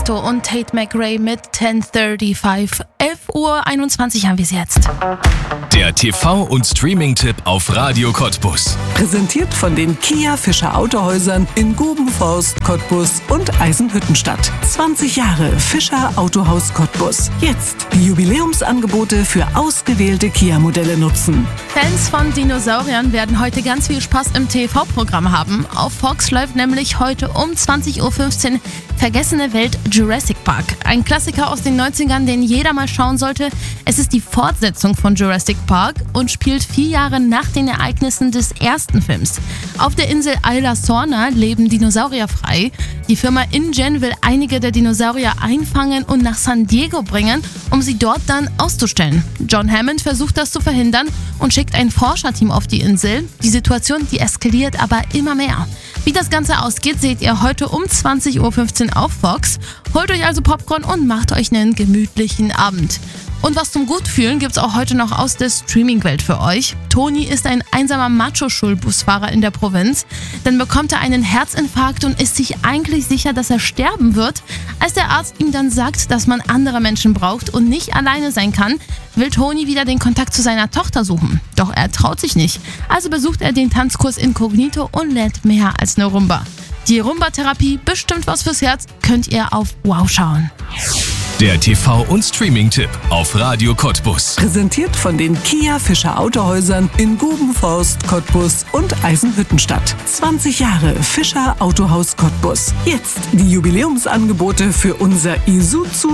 Tiesto und Tate McRae mit 10:35. 11:21 Uhr haben wir es jetzt. Der TV- und Streaming-Tipp auf Radio Cottbus. Präsentiert von den Kia Fischer Autohäusern in Gubenforst, Cottbus und Eisenhüttenstadt. 20 Jahre Fischer Autohaus Cottbus. Jetzt die Jubiläumsangebote für ausgewählte Kia-Modelle nutzen. Fans von Dinosauriern werden heute ganz viel Spaß im TV-Programm haben. Auf Fox läuft nämlich heute um 20:15 Uhr Vergessene Welt Jurassic Park. Ein Klassiker aus den 90ern, den jeder mal schauen sollte. Es ist die Fortsetzung von Jurassic Park und spielt 4 Jahre nach den Ereignissen des ersten Films. Auf der Insel Isla Sorna leben Dinosaurier frei. Die Firma InGen will einige der Dinosaurier einfangen und nach San Diego bringen, um sie dort dann auszustellen. John Hammond versucht das zu verhindern und schickt ein Forscherteam auf die Insel. Die Situation eskaliert aber immer mehr. Wie das Ganze ausgeht, seht ihr heute um 20:15 Uhr auf Fox. Holt euch also Popcorn und macht euch einen gemütlichen Abend. Und was zum Gutfühlen gibt's auch heute noch aus der Streaming-Welt für euch. Toni ist ein einsamer Macho-Schulbusfahrer in der Provinz. Dann bekommt er einen Herzinfarkt und ist sich eigentlich sicher, dass er sterben wird. Als der Arzt ihm dann sagt, dass man andere Menschen braucht und nicht alleine sein kann, will Toni wieder den Kontakt zu seiner Tochter suchen. Doch er traut sich nicht. Also besucht er den Tanzkurs Inkognito und lernt mehr als eine Rumba. Die Rumba-Therapie, bestimmt was fürs Herz, könnt ihr auf Wow schauen. Der TV- und Streaming-Tipp auf Radio Cottbus. Präsentiert von den Kia Fischer Autohäusern in Gubenforst, Cottbus und Eisenhüttenstadt. 20 Jahre Fischer Autohaus Cottbus. Jetzt die Jubiläumsangebote für unser Isuzu